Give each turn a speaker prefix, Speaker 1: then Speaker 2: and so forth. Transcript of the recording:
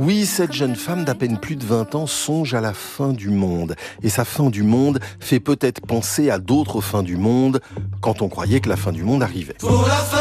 Speaker 1: Oui, cette jeune femme d'à peine plus de 20 ans songe à la fin du monde. Et sa fin du monde fait peut-être penser à d'autres fins du monde quand on croyait que la fin du monde arrivait.